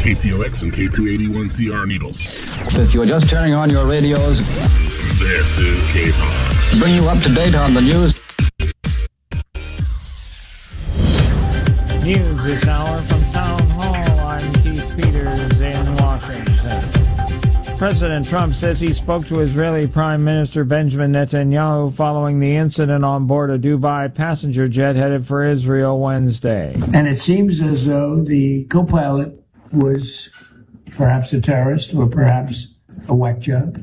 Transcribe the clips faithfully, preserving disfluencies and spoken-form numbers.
K T O X and K two eighty-one C R Needles. If you are just turning on your radios, this is K-Talks. To bring you up to date on the news. News this hour from Town Hall. I'm Keith Peters in Washington. President Trump says he spoke to Israeli Prime Minister Benjamin Netanyahu following the incident on board a Dubai passenger jet headed for Israel Wednesday. And it seems as though the co-pilot was perhaps a terrorist or perhaps a whack job,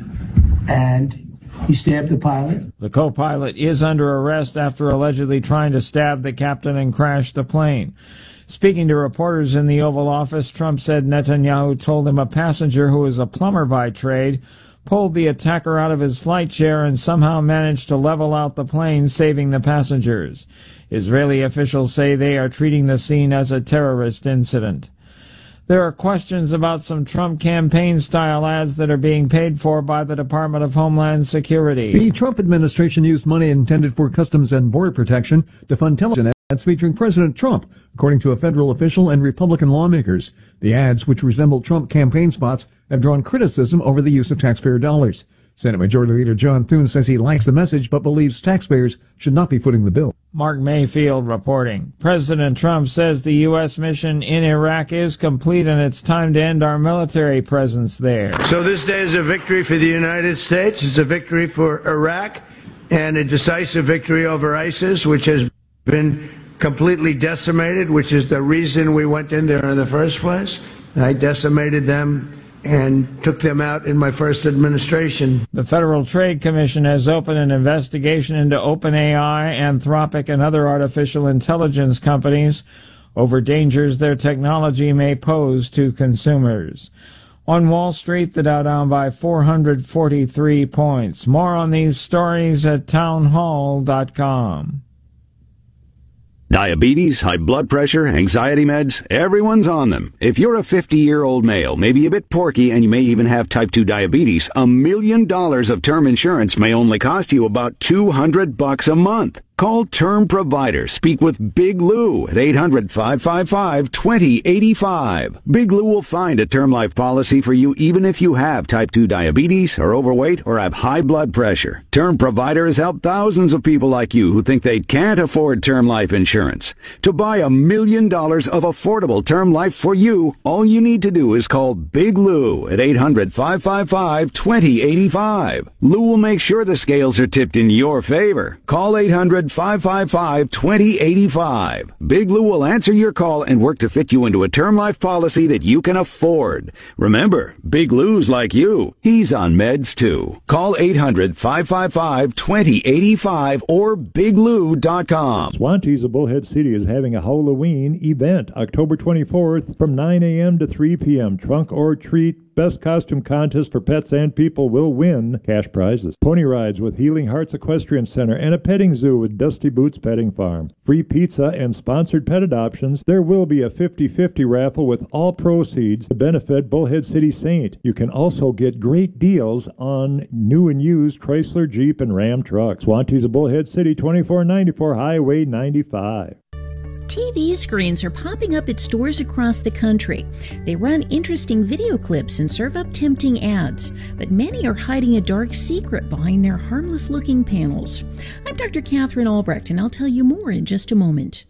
and he stabbed the pilot. The co-pilot is under arrest after allegedly trying to stab the captain and crash the plane. Speaking to reporters in the Oval Office, Trump said Netanyahu told him a passenger who is a plumber by trade pulled the attacker out of his flight chair and somehow managed to level out the plane, saving the passengers. Israeli officials say they are treating the scene as a terrorist incident. There are questions about some Trump campaign-style ads that are being paid for by the Department of Homeland Security. The Trump administration used money intended for Customs and Border Protection to fund television ads featuring President Trump, according to a federal official and Republican lawmakers. The ads, which resemble Trump campaign spots, have drawn criticism over the use of taxpayer dollars. Senate Majority Leader John Thune says he likes the message but believes taxpayers should not be footing the bill. Mark Mayfield reporting. President Trump says the U S mission in Iraq is complete and it's time to end our military presence there. So this day is a victory for the United States. It's a victory for Iraq and a decisive victory over ISIS, which has been completely decimated, which is the reason we went in there in the first place. I decimated them and took them out in my first administration. The Federal Trade Commission has opened an investigation into OpenAI, Anthropic, and other artificial intelligence companies over dangers their technology may pose to consumers. On Wall Street, the Dow down by four hundred forty-three points. More on these stories at townhall dot com. Diabetes, high blood pressure, anxiety meds, everyone's on them. If you're a fifty-year-old male, maybe a bit porky, and you may even have type two diabetes, a million dollars of term insurance may only cost you about two hundred bucks a month. Call Term Provider. Speak with Big Lou at eight hundred, five five five, two zero eight five. Big Lou will find a term life policy for you even if you have type two diabetes, are overweight, or have high blood pressure. Term Provider has helped thousands of people like you who think they can't afford term life insurance. To buy a million dollars of affordable term life for you, all you need to do is call Big Lou at eight hundred, five five five, two zero eight five. Lou will make sure the scales are tipped in your favor. Call eight hundred, five five five, two zero eight five. Big Lou will answer your call and work to fit you into a term life policy that you can afford. Remember, Big Lou's like you. He's on meds too. Call eight hundred, five five five, two zero eight five or big lou dot com. Swantees of Bullhead City is having a Halloween event October twenty-fourth from nine a.m. to three p.m. Trunk or treat. Best costume contest for pets and people will win cash prizes. Pony rides with Healing Hearts Equestrian Center and a petting zoo with Dusty Boots Petting Farm. Free pizza and sponsored pet adoptions. There will be a fifty-fifty raffle with all proceeds to benefit Bullhead City Saint. You can also get great deals on new and used Chrysler, Jeep, and Ram trucks. Swantees of Bullhead City, twenty-four ninety-four Highway ninety-five. T V screens are popping up at stores across the country. They run interesting video clips and serve up tempting ads, but many are hiding a dark secret behind their harmless-looking panels. I'm Doctor Catherine Albrecht, and I'll tell you more in just a moment.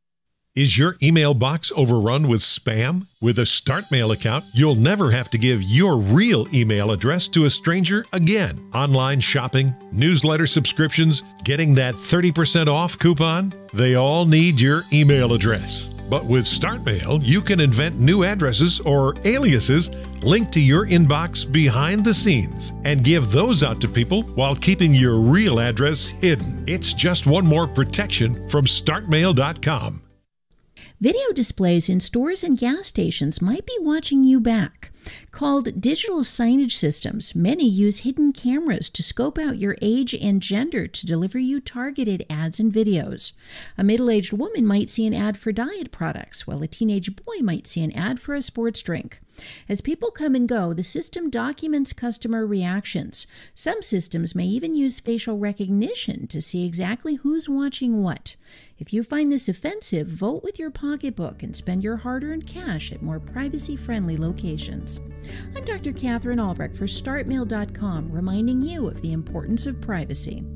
Is your email box overrun with spam? With a StartMail account, you'll never have to give your real email address to a stranger again. Online shopping, newsletter subscriptions, getting that thirty percent off coupon, they all need your email address. But with StartMail, you can invent new addresses or aliases linked to your inbox behind the scenes and give those out to people while keeping your real address hidden. It's just one more protection from start mail dot com. Video displays in stores and gas stations might be watching you back. Called digital signage systems, many use hidden cameras to scope out your age and gender to deliver you targeted ads and videos. A middle-aged woman might see an ad for diet products, while a teenage boy might see an ad for a sports drink. As people come and go, the system documents customer reactions. Some systems may even use facial recognition to see exactly who's watching what. If you find this offensive, vote with your pocketbook and spend your hard-earned cash at more privacy-friendly locations. I'm Doctor Catherine Albrecht for Start Mail dot com, reminding you of the importance of privacy.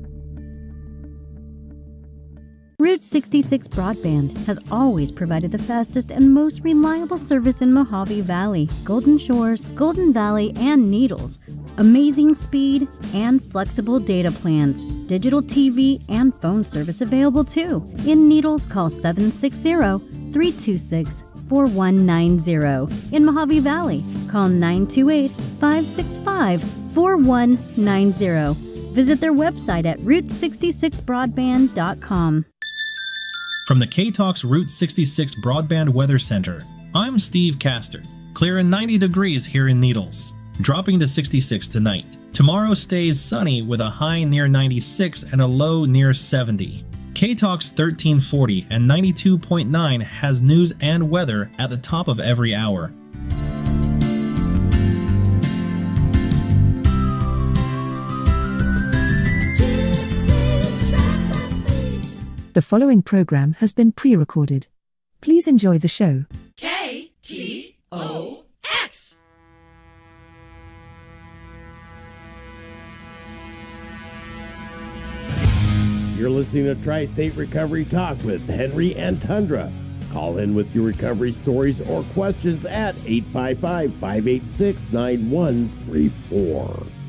Route sixty-six Broadband has always provided the fastest and most reliable service in Mojave Valley, Golden Shores, Golden Valley, and Needles. Amazing speed and flexible data plans. Digital T V and phone service available too. In Needles, call seven six zero, three two six, four one nine zero. In Mojave Valley, call nine two eight, five six five, four one nine zero. Visit their website at route sixty-six broadband dot com. From the K-Talks Route sixty-six Broadband Weather Center, I'm Steve Castor. Clear and ninety degrees here in Needles. Dropping to sixty-six tonight. Tomorrow stays sunny with a high near ninety-six and a low near seventy. K-Talks thirteen forty and ninety-two point nine has news and weather at the top of every hour. The following program has been pre-recorded. Please enjoy the show. K T O X. You're listening to Tri-State Recovery Talk with Henry and Tundra. Call in with your recovery stories or questions at eight five five, five eight six, nine one three four.